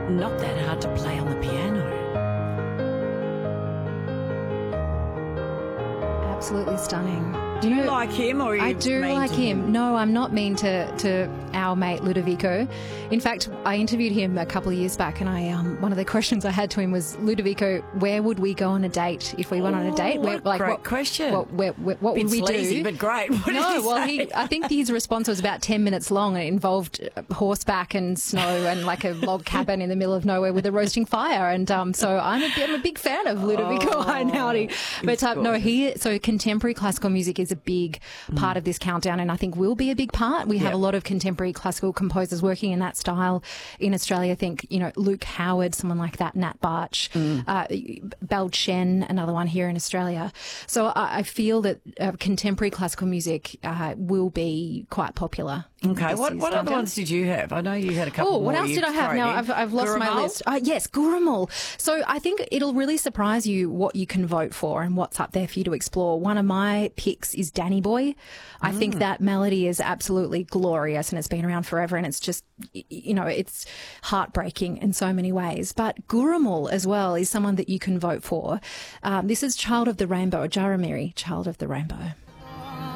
not that hard to play on the piano. Absolutely stunning. Do you like him, or are you I do mean like to him. No, I'm not mean to our mate Ludovico. In fact, I interviewed him a couple of years back, and one of the questions I had to him was, Ludovico, where would we go on a date if we went on a date? Great question. What would we sleazy, do? But great. What did he say? I think his response was about 10 minutes long. It involved horseback and snow and like a log cabin in the middle of nowhere with a roasting fire. And so I'm a big fan of Ludovico Einaudi. But so contemporary classical music is a big part of this countdown, and I think will be a big part. We have a lot of contemporary classical composers working in that style in Australia. I think, Luke Howard, someone like that, Nat Barch, Bel Chen, another one here in Australia. So I feel that contemporary classical music will be quite popular. Okay, what other ones did you have? I know you had a couple more. What else did I have? Now I've lost my list. Yes, Gurrumul. So I think it'll really surprise you what you can vote for and what's up there for you to explore. One of my picks is Danny Boy. I think that melody is absolutely glorious, and it's been around forever, and it's just, it's heartbreaking in so many ways. But Gurrumul as well is someone that you can vote for. This is Child of the Rainbow, Jaramiri, Child of the Rainbow.